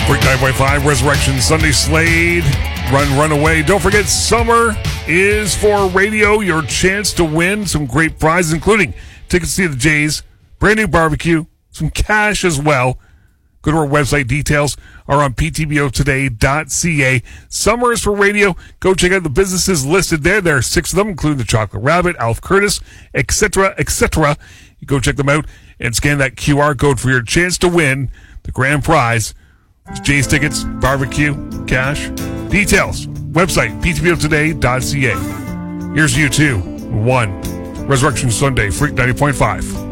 Freak 9.5, Resurrection Sunday Slade, Run Away. Don't forget, summer is for radio. Your chance to win some great prizes, including tickets to see the Jays, brand new barbecue, some cash as well. Go to our website. Details are on ptbotoday.ca. Summer is for radio. Go check out the businesses listed there. There are 6 of them, including the Chocolate Rabbit, Alf Curtis, etc., etc. You go check them out and scan that QR code for your chance to win the grand prize. It's Jays tickets, barbecue, cash. Details, website, ptbotoday.ca. Here's U2, 1. Resurrection Sunday, Freak 90.5.